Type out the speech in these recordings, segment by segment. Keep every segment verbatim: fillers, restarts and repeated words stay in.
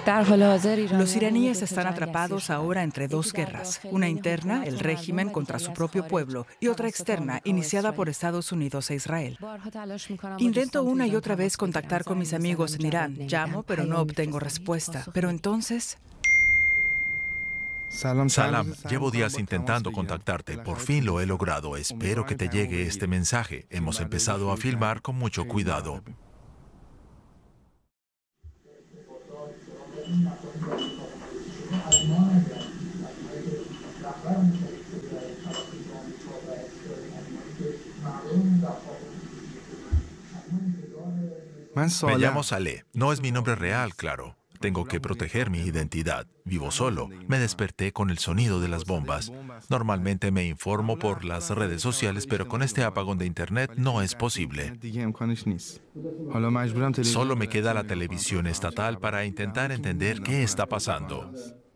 Los iraníes están atrapados ahora entre dos guerras, una interna, el régimen contra su propio pueblo, y otra externa, iniciada por Estados Unidos e Israel. Intento una y otra vez contactar con mis amigos en Irán, llamo pero no obtengo respuesta. Pero entonces... Salam, llevo días intentando contactarte. Por fin lo he logrado. Espero que te llegue este mensaje. Hemos empezado a filmar con mucho cuidado. Me llamo Saleh. No es mi nombre real, claro. Tengo que proteger mi identidad. Vivo solo. Me desperté con el sonido de las bombas. Normalmente me informo por las redes sociales, pero con este apagón de internet no es posible. Solo me queda la televisión estatal para intentar entender qué está pasando.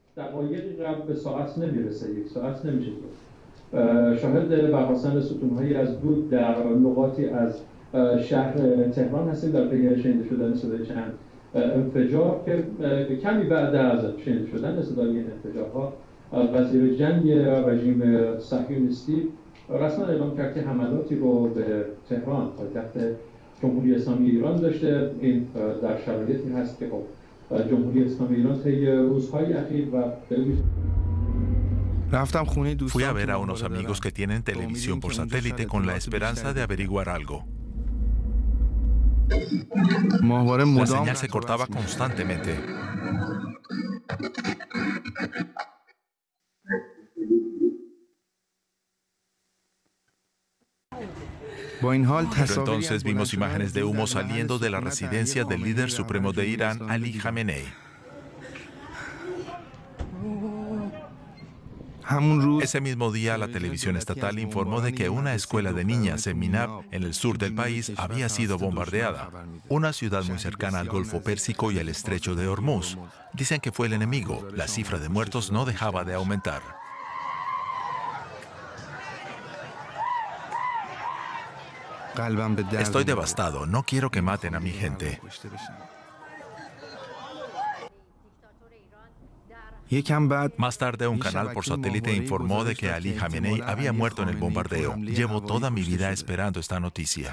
انفجار که کمی بعد از شنیده شدن صدای این انفجارها وزیر جنگ رژیم صهیونیستی رسما اعلام کرد که حملاتی رو به تهران پایتخت جمهوری اسلامی ایران داشته. این در شرایطی هست که جمهوری اسلامی ایران طی روزهای اخیر و Fui a ver a unos amigos que tienen televisión por satélite con la esperanza de averiguar algo. La señal se cortaba constantemente. Pero entonces vimos imágenes de humo saliendo de la residencia del líder supremo de Irán, Ali Khamenei. Ese mismo día, la televisión estatal informó de que una escuela de niñas en Minab, en el sur del país, había sido bombardeada. Una ciudad muy cercana al Golfo Pérsico y al Estrecho de Hormuz. Dicen que fue el enemigo. La cifra de muertos no dejaba de aumentar. Estoy devastado. No quiero que maten a mi gente. Más tarde, un canal por satélite informó de que Ali Khamenei había muerto en el bombardeo. Llevo toda mi vida esperando esta noticia.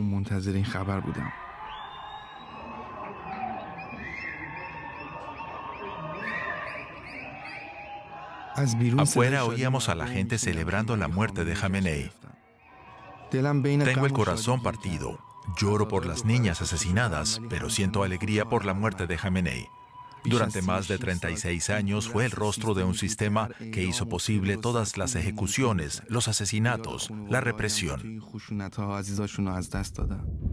Afuera oíamos a la gente celebrando la muerte de Khamenei. Tengo el corazón partido. Lloro por las niñas asesinadas, pero siento alegría por la muerte de Khamenei. Durante más de treinta y seis años fue el rostro de un sistema que hizo posible todas las ejecuciones, los asesinatos, la represión.